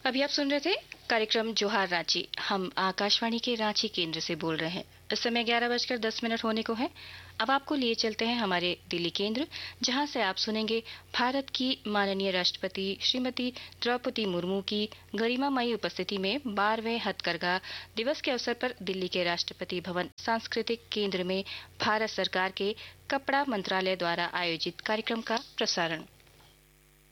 अभी आप सुन रहे थे कार्यक्रम जोहार रांची। हम आकाशवाणी के रांची केंद्र से बोल रहे हैं। इस समय 11:10 होने को है। अब आपको लिए चलते हैं हमारे दिल्ली केंद्र, जहां से आप सुनेंगे भारत की माननीय राष्ट्रपति श्रीमती द्रौपदी मुर्मू की गरिमामयी उपस्थिति में 12वें हथकरघा दिवस के अवसर पर दिल्ली के राष्ट्रपति भवन सांस्कृतिक केंद्र में भारत सरकार के कपड़ा मंत्रालय द्वारा आयोजित कार्यक्रम का प्रसारण।